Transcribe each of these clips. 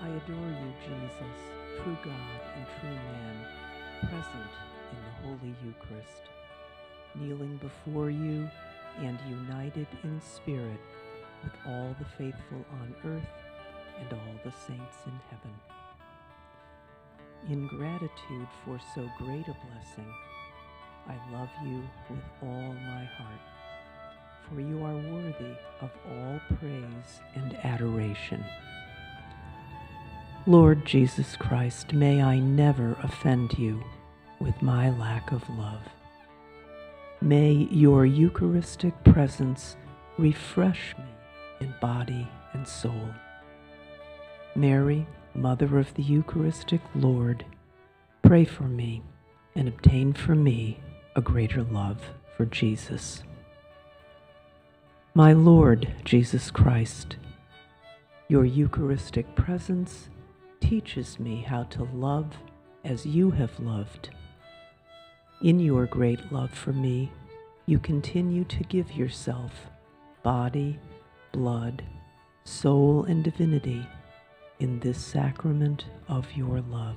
I adore you, Jesus, true God and true man, present in the Holy Eucharist, kneeling before you and united in spirit with all the faithful on earth and all the saints in heaven. In gratitude for so great a blessing, I love you with all my heart, for you are worthy of all praise and adoration. Lord Jesus Christ, may I never offend you with my lack of love. May your Eucharistic presence refresh me in body and soul. Mary, Mother of the Eucharistic Lord, pray for me and obtain for me a greater love for Jesus. My Lord Jesus Christ, your Eucharistic presence teaches me how to love as you have loved. In your great love for me, you continue to give yourself, body, blood, soul, and divinity in this sacrament of your love.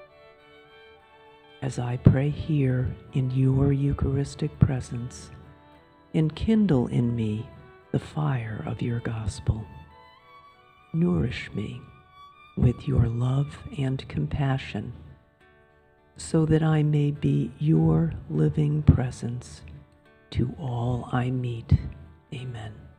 As I pray here in your Eucharistic presence, enkindle in me the fire of your gospel. Nourish me with your love and compassion, so that I may be your living presence to all I meet. Amen.